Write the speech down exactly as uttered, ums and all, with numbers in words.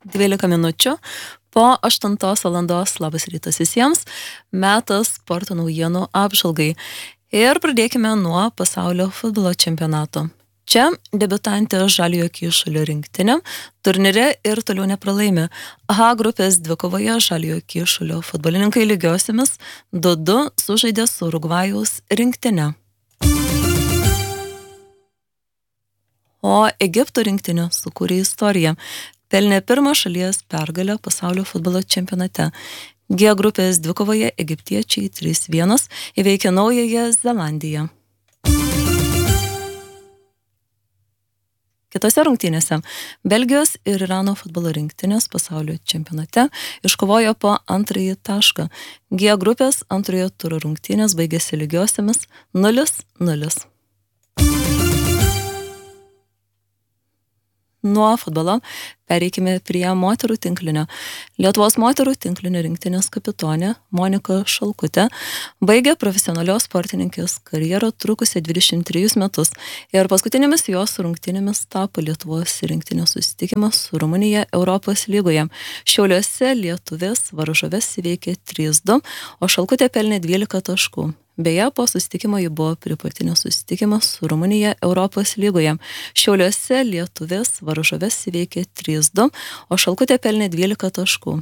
dvylika minučių. Po aštuntos valandos, labas rytas visiems, metas sporto naujienų apžvalgai. Ir pradėkime nuo pasaulio futbolo čempionato. Čia debiutantė Žaliojo Kyšulio rinktinė turnyre ir toliau nepralaimė. H grupės dvikovoje Žaliojo Kyšulio futbolininkai lygiosiamis du du sužaidė su Urugvajaus rinktinė. O Egipto rinktinė sukūrė istoriją. Pelnė pirmą šalies pergalę pasaulio futbolo čempionate. G grupės dvikovoje egiptiečiai trys vienas įveikė Naująją Zelandiją. Kitose rungtynėse Belgijos ir Irano futbolo rinktinės pasaulio čempionate iškovojo po antrąjį tašką. G grupės antrojo turo rungtynės baigėsi lygiosiamis nulis nulis. Nuo futbolo pereikime prie moterų tinklinio. Lietuvos moterų tinklinio rinktinės kapitonė Monika Šalkutė baigė profesionalios sportininkės karjerą trukusią dvidešimt trejus metus ir paskutinėmis jos rungtynėmis tapo Lietuvos rinktinės susitikimas su Rumunija Europos lygoje. Šiauliuose lietuvės varžoves įveikė trys du, o Šalkutė pelnė dvylika taškų. Beje, po susitikimo ji buvo pripartinė susitikimas su Rumunija Europos lygoje. Šiauliuose lietuvės varžoves įveikė trys du, o Šalkutė pelnė dvylika taškų.